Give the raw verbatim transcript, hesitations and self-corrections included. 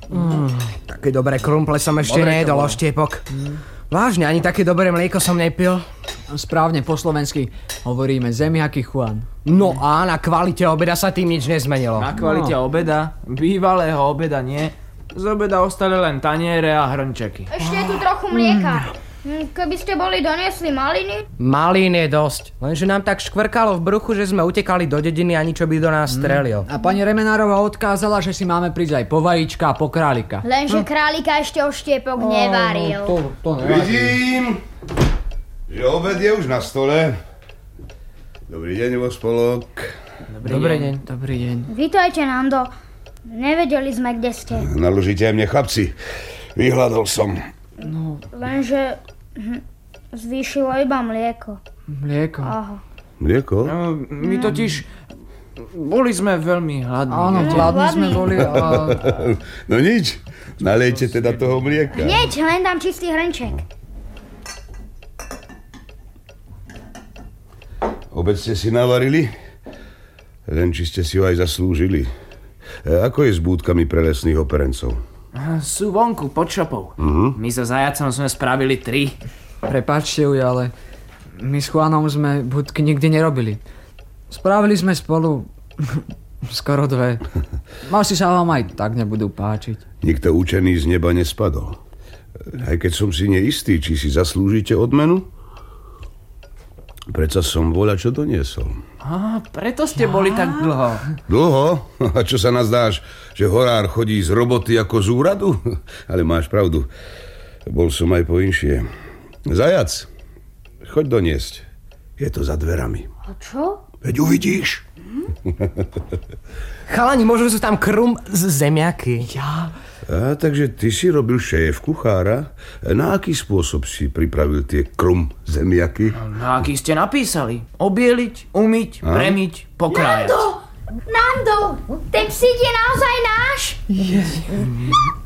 Mm, také dobré krumple som ešte nejedol, Oštiepok. Mm. Vážne, ani také dobré mlieko som nepil. Správne, po slovensky hovoríme zemiaky Juan. No a na kvalite obeda sa tým nič nezmenilo. Na kvalite no. obeda? Bývalého obeda nie. Z obeda ostali len taniere a hrnčeky. Ešte je tu trochu mlieka. Keby ste boli doniesli maliny? Malín je dosť. Lenže nám tak škvrkalo v bruchu, že sme utekali do dediny a ničo by do nás strelil. A pani Remenárová odkázala, že si máme prísť aj po vajíčka a po králika. Lenže hm. králika ešte Oštiepok oh, nevaril. To, to Vidím, že obed je už na stole. Dobrý deň, Vospolok. Dobrý, Dobrý deň. deň. Dobrý deň. Vítajte, Nando. Nevedeli sme, kde ste. Naložite aj mne, chlapci. Vyhľadol som. No. Lenže hm, zvýšilo iba mlieko. Mlieko? Aha. Mlieko? No, my totiž boli sme veľmi hladní. Áno, hladní sme boli a... No nič, nalejte teda toho mlieka. Hneď, len dám čistý hrnček. Obed ste si navarili? Len či ste si ho aj zaslúžili. Ako je s búdkami pre lesných operencov? Sú vonku, pod šopou. Uh-huh. My so Zajacom sme spravili tri. Prepáčte uj, ale my s Juanom sme budky nikdy nerobili. Spravili sme spolu skoro dve. Asi sa vám aj tak nebudú páčiť. Nikto učený z neba nespadol. Aj keď som si neistý, či si zaslúžite odmenu, predsa som voľa čo doniesol. Á, preto ste boli tak dlho. Dlho? A čo sa nazdáš, že horár chodí z roboty ako z úradu? Ale máš pravdu, bol som aj po inšie. Zajac, choď doniesť. Je to za dverami. A čo? Veď uvidíš. Chalani, možno sú tam krum z zemiaky. Ja... A, takže ty si robil šéf kuchára. Na aký spôsob si pripravil tie krum zemiaky? Na aký ste napísali? Obieliť, umyť, a? premiť, pokrájať. Nando! Nando! Ten psík je naozaj náš? Je...